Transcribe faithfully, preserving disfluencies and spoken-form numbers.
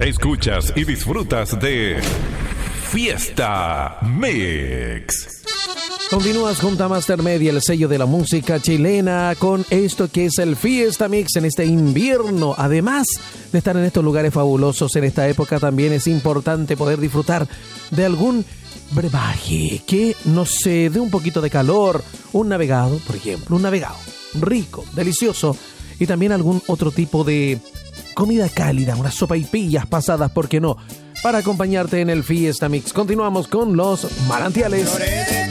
Escuchas y disfrutas de Fiesta Mix. Continúas junto a Master Media, el sello de la música chilena, con esto que es el Fiesta Mix en este invierno. Además de estar en estos lugares fabulosos en esta época, también es importante poder disfrutar de algún brebaje que nos eh, dé un poquito de calor. Un navegado, por ejemplo, un navegado rico, delicioso, y también algún otro tipo de comida cálida, unas sopaipillas pasadas, ¿por qué no?, para acompañarte en el Fiesta Mix. Continuamos con los manantiales.